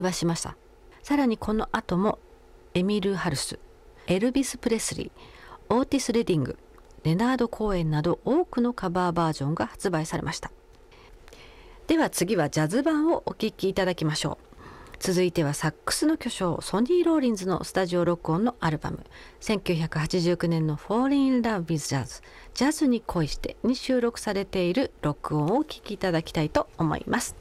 はしました。さらにこの後もエミル・ハルス、エルビス・プレスリー、オーティス・レディング、レナード・コーエンなど多くのカバーバージョンが発売されました。では次はジャズ版をお聴きいただきましょう。続いてはサックスの巨匠ソニー・ローリンズのスタジオ録音のアルバム、1989年の Fall in Love with Jazz、 ジャズに恋してに収録されている録音をお聴きいただきたいと思います。